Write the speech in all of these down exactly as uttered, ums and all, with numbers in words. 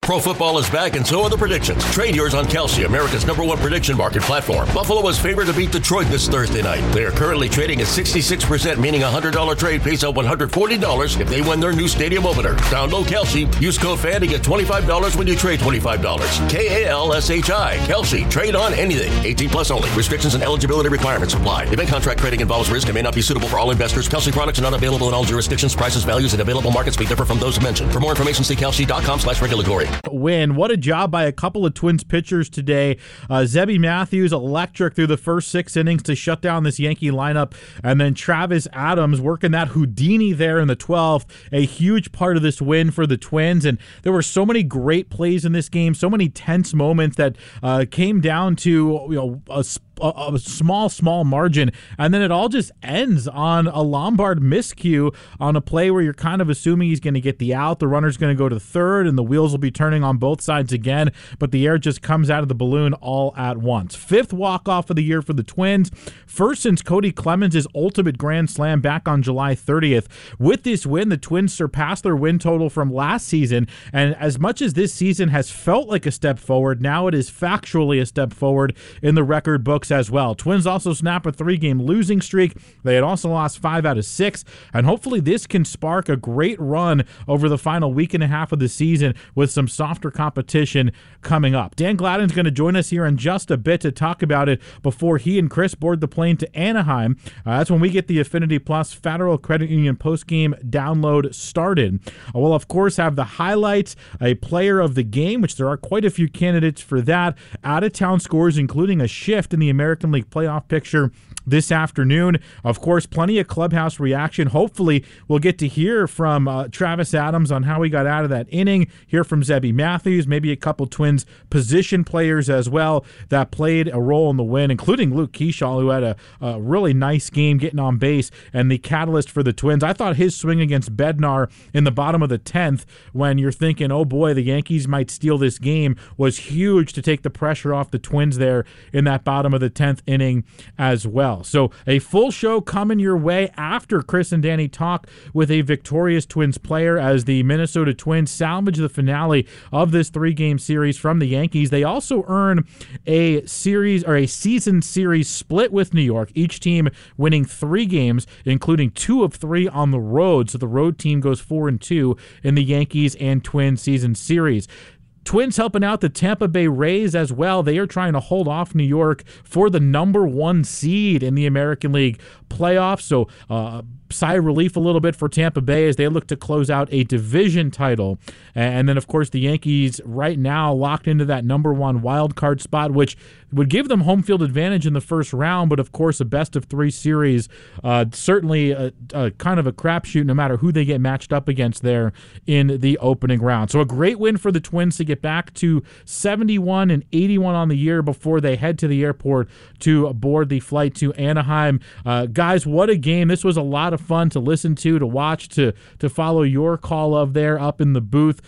Pro football is back and so are the predictions. Trade yours on Kalshi, America's number one prediction market platform. Buffalo is favored to beat Detroit this Thursday night. They are currently trading at sixty-six percent, meaning a one hundred dollars trade pays out one hundred forty dollars if they win their new stadium opener. Download Kalshi. Use code FAN to get twenty-five dollars when you trade twenty-five dollars. K A L S H I. Kalshi. Trade on anything. eighteen plus only. Restrictions and eligibility requirements apply. Event contract trading involves risk and may not be suitable for all investors. Kalshi products are not available in all jurisdictions. Prices, values, and available markets may differ from those mentioned. For more information, see kalshi.com slash regulatory. Win. What a job by a couple of Twins pitchers today. Uh, Zebby Matthews electric through the first six innings to shut down this Yankee lineup, and then Travis Adams working that Houdini there in the twelfth. A huge part of this win for the Twins, and there were so many great plays in this game, so many tense moments that uh, came down to you know a A, a small, small margin, and then it all just ends on a Lombard miscue on a play where you're kind of assuming he's going to get the out. The runner's going to go to third, and the wheels will be turning on both sides again, but the air just comes out of the balloon all at once. Fifth walk-off of the year for the Twins, first since Cody Clemens' ultimate grand slam back on July thirtieth. With this win, the Twins surpassed their win total from last season, and as much as this season has felt like a step forward, now it is factually a step forward in the record books as well. Twins also snap a three-game losing streak. They had also lost five out of six, and hopefully this can spark a great run over the final week and a half of the season with some softer competition coming up. Dan Gladden's going to join us here in just a bit to talk about it before he and Chris board the plane to Anaheim. Uh, that's when we get the Affinity Plus Federal Credit Union postgame download started. Uh, we'll, of course, have the highlights, a player of the game, which there are quite a few candidates for that, out-of-town scores, including a shift in the American League playoff picture this afternoon. Of course, plenty of clubhouse reaction. Hopefully, we'll get to hear from uh, Travis Adams on how he got out of that inning, hear from Zebby Matthews, maybe a couple Twins position players as well that played a role in the win, including Luke Keeschall, who had a, a really nice game getting on base and the catalyst for the Twins. I thought his swing against Bednar in the bottom of the tenth, when you're thinking, oh boy, the Yankees might steal this game, was huge to take the pressure off the Twins there in that bottom of the tenth inning as well. So a full show coming your way after Chris and Danny talk with a victorious Twins player as the Minnesota Twins salvage the finale of this three-game series from the Yankees. They also earn a series or a season series split with New York, each team winning three games, including two of three on the road. So the road team goes four and two in the Yankees and Twins season series. Twins helping out the Tampa Bay Rays as well. They are trying to hold off New York for the number one seed in the American League playoffs. So uh, sigh of relief a little bit for Tampa Bay as they look to close out a division title. And then, of course, the Yankees right now locked into that number one wild card spot, which would give them home field advantage in the first round. But, of course, a best-of-three series, uh, certainly a, a kind of a crapshoot no matter who they get matched up against there in the opening round. So a great win for the Twins to get back to seventy-one and eighty-one on the year before they head to the airport to board the flight to Anaheim. Uh, guys, what a game. This was a lot of fun to listen to, to watch, to, to follow your call of there up in the booth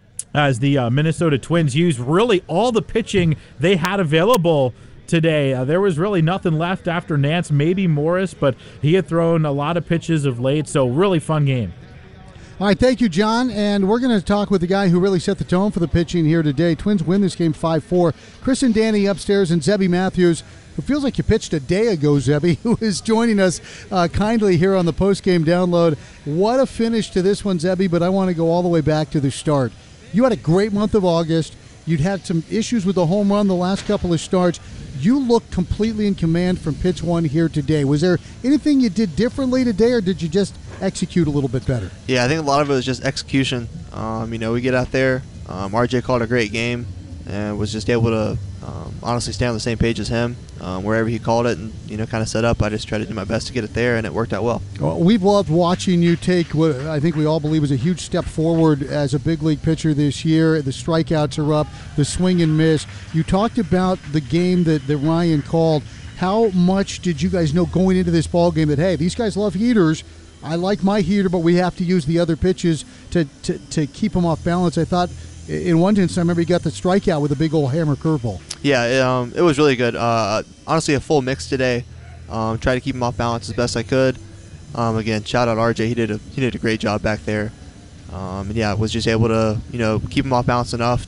as the uh, Minnesota Twins used really all the pitching they had available today. Uh, there was really nothing left after Nance, maybe Morris, but he had thrown a lot of pitches of late, so really fun game. All right, thank you, John. And we're going to talk with the guy who really set the tone for the pitching here today. Twins win this game five four. Chris and Danny upstairs, and Zebby Matthews, who feels like you pitched a day ago, Zebby, who is joining us uh, kindly here on the postgame download. What a finish to this one, Zebby, but I want to go all the way back to the start. You had a great month of August. You'd had some issues with the home run the last couple of starts. You looked completely in command from pitch one here today. Was there anything you did differently today, or did you just execute a little bit better? Yeah, I think a lot of it was just execution. Um, you know, we get out there. Um, R J called a great game and was just able to um, honestly stay on the same page as him. Um, wherever he called it and, you know, kind of set up, I just tried to do my best to get it there, and it worked out well. Well, we've loved watching you take what I think we all believe is a huge step forward as a big league pitcher this year. The strikeouts are up, the swing and miss. You talked about the game that, that Ryan called. How much did you guys know going into this ball game that, hey, these guys love heaters, I like my heater, but we have to use the other pitches to, to, to keep them off balance? I thought in one instance, I remember you got the strikeout with a big old hammer curveball. Yeah, it, um, it was really good. Uh, honestly, a full mix today. Um, tried to keep him off balance as best I could. Um, again, shout out R J. He did a he did a great job back there. Um, and yeah, was just able to you know keep him off balance enough